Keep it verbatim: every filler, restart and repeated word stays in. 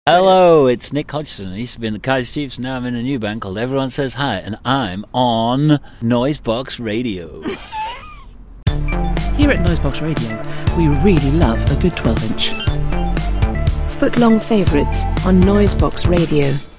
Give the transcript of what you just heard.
Hello, it's Nick Hodgson. I used to be in the Kaiser Chiefs, now I'm in a new band called Everyone Says Hi, and I'm on Noisebox Radio. Here at Noisebox Radio, we really love a good twelve inch. Footlong favourites on Noisebox Radio.